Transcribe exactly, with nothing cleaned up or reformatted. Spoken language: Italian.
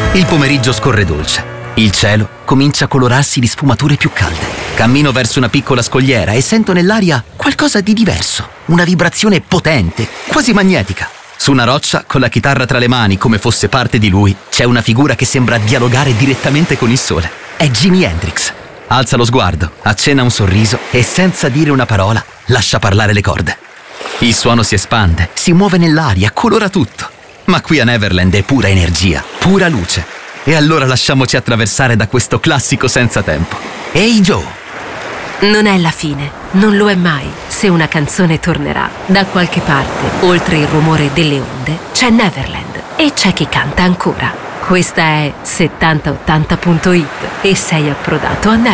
Il pomeriggio scorre dolce. Il cielo comincia a colorarsi di sfumature più calde. Cammino verso una piccola scogliera e sento nell'aria qualcosa di diverso. Una vibrazione potente, quasi magnetica. Su una roccia, con la chitarra tra le mani come fosse parte di lui, c'è una figura che sembra dialogare direttamente con il sole. È Jimi Hendrix. Alza lo sguardo, accenna un sorriso e senza dire una parola lascia parlare le corde. Il suono si espande, si muove nell'aria, colora tutto. Ma qui a Neverland è pura energia, pura luce. E allora lasciamoci attraversare da questo classico senza tempo. Hey Joe! Non è la fine, non lo è mai. Se una canzone tornerà, da qualche parte, oltre il rumore delle onde, c'è Neverland e c'è chi canta ancora. Questa è settanta ottanta punto it e sei approdato a Neverland.